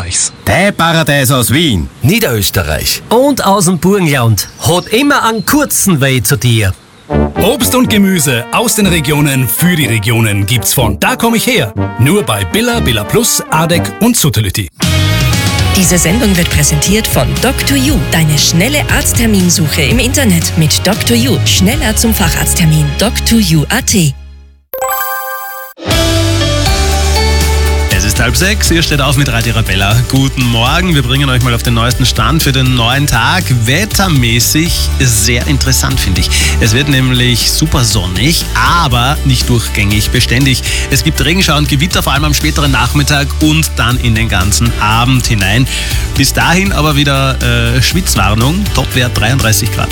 Österreichs. Der Paradies aus Wien. Niederösterreich. Und aus dem Burgenland. Hat immer einen kurzen Weg zu dir. Obst und Gemüse aus den Regionen für die Regionen gibt's von Da komm ich her. Nur bei Billa, Billa Plus, Adek und Sutterlütti. Diese Sendung wird präsentiert von Dr. You, deine schnelle Arztterminsuche im Internet mit Dr. You. Schneller zum Facharzttermin. DrU.at. Es ist 5:30, ihr steht auf mit Radio Arabella. Guten Morgen, wir bringen euch mal auf den neuesten Stand für den neuen Tag. Wettermäßig sehr interessant, finde ich. Es wird nämlich super sonnig, aber nicht durchgängig beständig. Es gibt Regenschauer und Gewitter, vor allem am späteren Nachmittag und dann in den ganzen Abend hinein. Bis dahin aber wieder Schwitzwarnung, Topwert 33 Grad.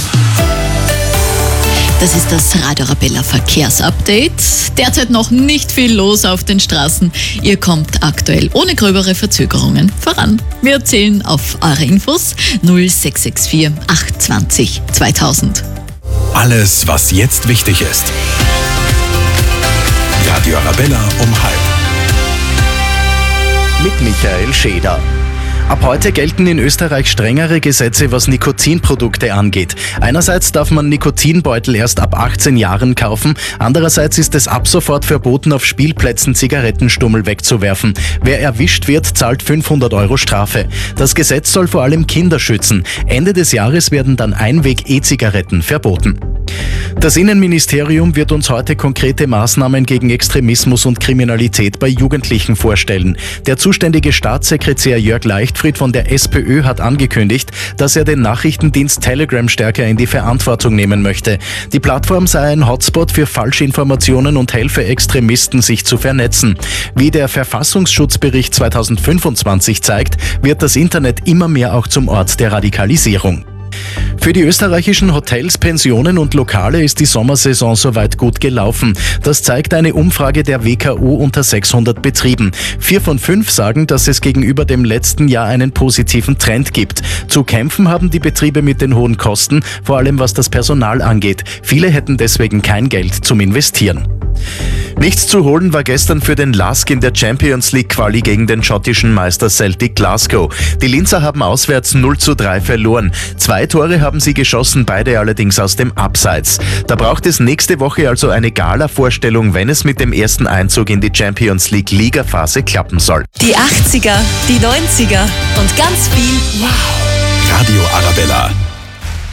Das ist das Radio Arabella Verkehrsupdate. Derzeit noch nicht viel los auf den Straßen. Ihr kommt aktuell ohne gröbere Verzögerungen voran. Wir erzählen auf eure Infos 0664 820 2000. Alles, was jetzt wichtig ist. Radio Arabella um 12:30. Mit Michael Scheder. Ab heute gelten in Österreich strengere Gesetze, was Nikotinprodukte angeht. Einerseits darf man Nikotinbeutel erst ab 18 Jahren kaufen, andererseits ist es ab sofort verboten, auf Spielplätzen Zigarettenstummel wegzuwerfen. Wer erwischt wird, zahlt 500 € Strafe. Das Gesetz soll vor allem Kinder schützen. Ende des Jahres werden dann Einweg-E-Zigaretten verboten. Das Innenministerium wird uns heute konkrete Maßnahmen gegen Extremismus und Kriminalität bei Jugendlichen vorstellen. Der zuständige Staatssekretär Jörg Leichtfried von der SPÖ hat angekündigt, dass er den Nachrichtendienst Telegram stärker in die Verantwortung nehmen möchte. Die Plattform sei ein Hotspot für Falschinformationen und helfe Extremisten, sich zu vernetzen. Wie der Verfassungsschutzbericht 2025 zeigt, wird das Internet immer mehr auch zum Ort der Radikalisierung. Für die österreichischen Hotels, Pensionen und Lokale ist die Sommersaison soweit gut gelaufen. Das zeigt eine Umfrage der WKU unter 600 Betrieben. 4 von 5 sagen, dass es gegenüber dem letzten Jahr einen positiven Trend gibt. Zu kämpfen haben die Betriebe mit den hohen Kosten, vor allem was das Personal angeht. Viele hätten deswegen kein Geld zum Investieren. Nichts zu holen war gestern für den LASK in der Champions League Quali gegen den schottischen Meister Celtic Glasgow. Die Linzer haben auswärts 0:3 verloren. 2 Tore haben sie geschossen, beide allerdings aus dem Abseits. Da braucht es nächste Woche also eine Gala-Vorstellung, wenn es mit dem ersten Einzug in die Champions League Ligaphase klappen soll. Die 80er, die 90er und ganz viel Wow. Radio Arabella.